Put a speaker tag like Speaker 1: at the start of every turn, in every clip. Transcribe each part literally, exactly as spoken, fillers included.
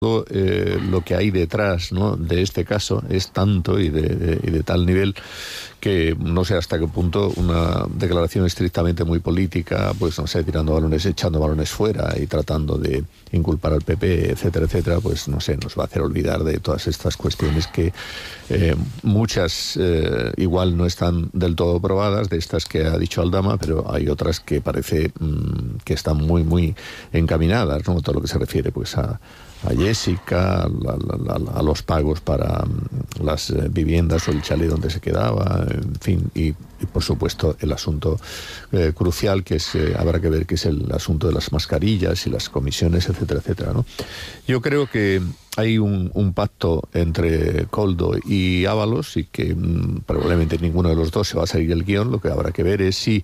Speaker 1: Eh, lo que hay detrás, ¿no?, de este caso es tanto y de, de, y de tal nivel que no sé hasta qué punto una declaración estrictamente muy política, pues no sé, tirando balones, echando balones fuera y tratando de inculpar al P P, etcétera, etcétera, pues no sé, nos va a hacer olvidar de todas estas cuestiones que eh, muchas eh, igual no están del todo probadas, de estas que ha dicho Aldama, pero hay otras que parece mmm, que están muy, muy encaminadas, ¿no?, todo lo que se refiere pues a a Jessica, a, a, a los pagos para um, las eh, viviendas o el chalet donde se quedaba, en fin, y, y por supuesto el asunto eh, crucial que es, eh, habrá que ver, que es el asunto de las mascarillas y las comisiones, etcétera, etcétera, ¿no? Yo creo que hay un, un pacto entre Koldo y Ábalos y que mmm, probablemente ninguno de los dos se va a salir el guión. Lo que habrá que ver es si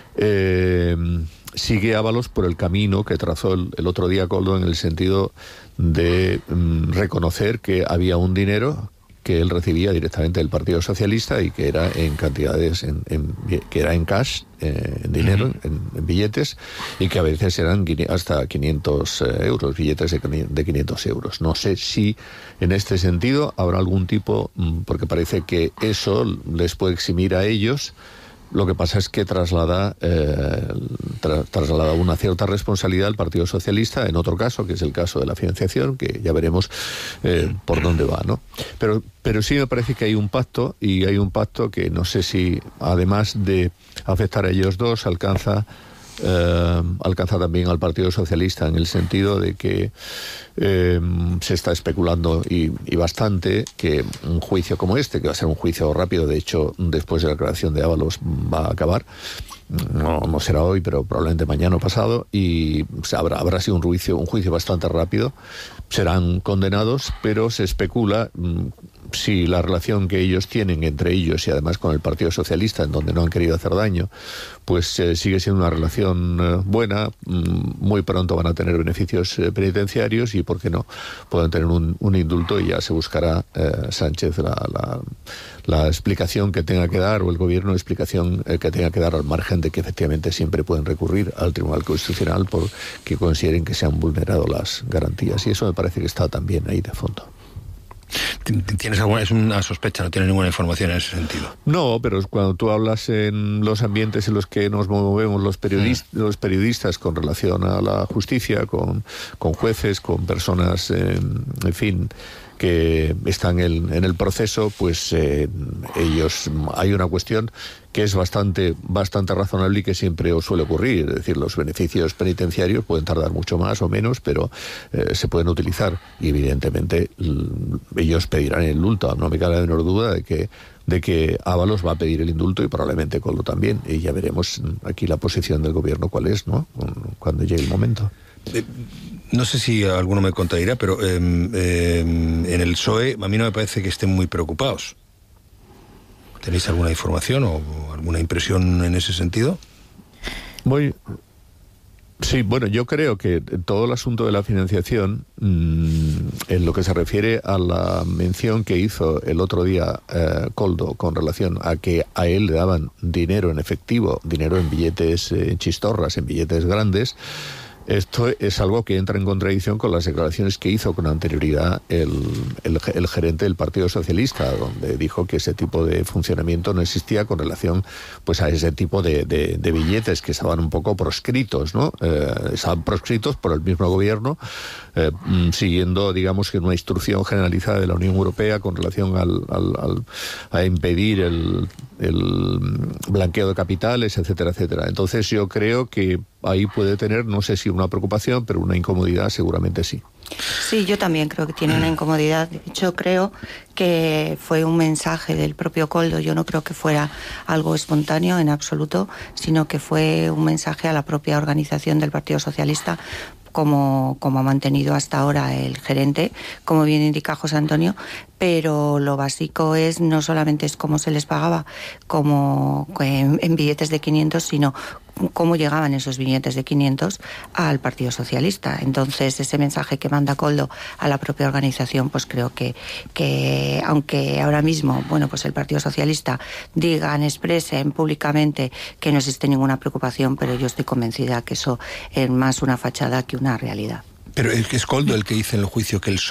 Speaker 1: eh, sigue Ábalos por el camino que trazó el, el otro día Koldo, en el sentido de um, reconocer que había un dinero que él recibía directamente del Partido Socialista y que era en cantidades, en, en, que era en cash, eh, en dinero, uh-huh. en, en billetes, y que a veces eran hasta quinientos euros, billetes de, de quinientos euros. No sé si en este sentido habrá algún tipo, porque parece que eso les puede eximir a ellos. Lo que pasa es que traslada, eh, tra, traslada una cierta responsabilidad al Partido Socialista, en otro caso, que es el caso de la financiación, que ya veremos eh, por dónde va, ¿no? Pero, pero sí me parece que hay un pacto, y hay un pacto que no sé si, además de afectar a ellos dos, alcanza... Eh, alcanza también al Partido Socialista, en el sentido de que eh, se está especulando y, y bastante que un juicio como este, que va a ser un juicio rápido, de hecho después de la declaración de Ábalos va a acabar, no, no será hoy, pero probablemente mañana o pasado, y o sea, habrá, habrá sido un juicio, un juicio bastante rápido, serán condenados, pero se especula mmm, si la relación que ellos tienen entre ellos y además con el Partido Socialista, en donde no han querido hacer daño, pues eh, sigue siendo una relación eh, buena. Muy pronto van a tener beneficios eh, penitenciarios y, ¿por qué no?, pueden tener un, un indulto, y ya se buscará eh, Sánchez la, la, la explicación que tenga que dar, o el gobierno la explicación eh, que tenga que dar, al margen de que efectivamente siempre pueden recurrir al Tribunal Constitucional porque consideren que se han vulnerado las garantías, y eso me parece que está también ahí de fondo.
Speaker 2: ¿Tienes alguna, es una sospecha, no tienes ninguna información en ese sentido?
Speaker 1: No, pero cuando tú hablas en los ambientes en los que nos movemos los periodistas, sí. los periodistas con relación a la justicia, con, con jueces, con personas, eh, en fin, que están en, en el proceso, pues eh, ellos, hay una cuestión que es bastante bastante razonable y que siempre os suele ocurrir, es decir, los beneficios penitenciarios pueden tardar mucho más o menos, pero eh, se pueden utilizar, y evidentemente l- ellos pedirán el indulto. No me cabe la menor duda de que de que Ábalos va a pedir el indulto, y probablemente Koldo también, y ya veremos aquí la posición del gobierno cuál es, ¿no?, cuando llegue el momento.
Speaker 2: Eh, no sé si alguno me contradirá, pero eh, eh, en el P S O E a mí no me parece que estén muy preocupados. ¿Tenéis alguna información o alguna impresión en ese sentido?
Speaker 1: Muy... Sí, bueno, yo creo que todo el asunto de la financiación, mmm, en lo que se refiere a la mención que hizo el otro día eh, Koldo con relación a que a él le daban dinero en efectivo, dinero en billetes, eh, en chistorras, en billetes grandes, esto es algo que entra en contradicción con las declaraciones que hizo con anterioridad el, el, el gerente del Partido Socialista, donde dijo que ese tipo de funcionamiento no existía con relación pues a ese tipo de, de, de billetes que estaban un poco proscritos, ¿no? Eh, estaban proscritos por el mismo gobierno, eh, siguiendo, digamos, que una instrucción generalizada de la Unión Europea con relación al, al, al, a impedir el, el blanqueo de capitales, etcétera, etcétera. Entonces yo creo que ahí puede tener, no sé si una preocupación, pero una incomodidad seguramente sí.
Speaker 3: Sí, yo también creo que tiene una incomodidad. De hecho, creo que fue un mensaje del propio Koldo. Yo no creo que fuera algo espontáneo en absoluto, sino que fue un mensaje a la propia organización del Partido Socialista, como, como ha mantenido hasta ahora el gerente, como bien indica José Antonio, pero lo básico es, no solamente es cómo se les pagaba como en, en billetes de quinientos, sino cómo llegaban esos billetes de quinientos al Partido Socialista. Entonces, ese mensaje que manda Koldo a la propia organización, pues creo que, que aunque ahora mismo, bueno, pues el Partido Socialista digan, expresen públicamente que no existe ninguna preocupación, pero yo estoy convencida que eso es más una fachada que una realidad.
Speaker 2: Pero es Koldo el que dice en el juicio que el P S